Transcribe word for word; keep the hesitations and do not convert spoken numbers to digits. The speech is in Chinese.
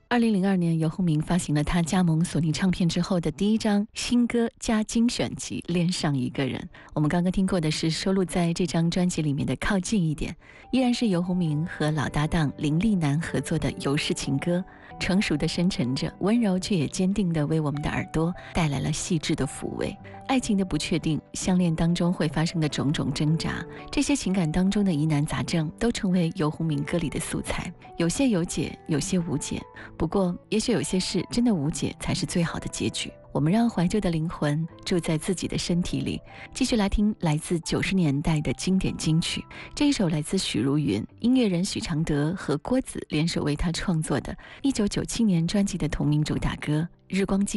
二零零二年，游鸿明发行了他加盟索尼唱片之后的第一张新歌加精选集《恋上一个人》。我们刚刚听过的是收录在这张专辑里面的《靠近一点》，依然是游鸿明和老搭档林立南合作的游式情歌，成熟的深沉着，温柔却也坚定地为我们的耳朵带来了细致的抚慰。爱情的不确定，相恋当中会发生的种种挣扎，这些情感当中的疑难杂症都成为游鸿明歌里的素材，有些有解，有些无解。不过也许有些事真的无解才是最好的结局。我们让怀旧的灵魂住在自己的身体里，继续来听来自九十年代的经典金曲。这一首来自许茹芸，音乐人许常德和郭子联手为她创作的一九九七年专辑的同名主打歌《日光机》。